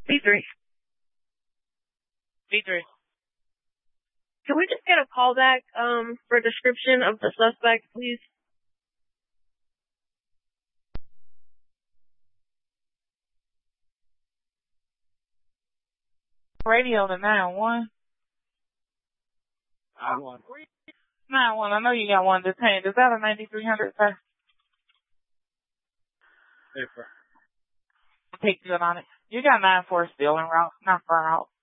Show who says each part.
Speaker 1: B3.
Speaker 2: B3.
Speaker 1: Can we just get a call back for a description of the suspect, please?
Speaker 2: Radio to 911. 911, I know you got one detained. Is that a 9300, sir?
Speaker 3: Yes, sir.
Speaker 2: Take good on it. You got 9-4 still en route, not far out.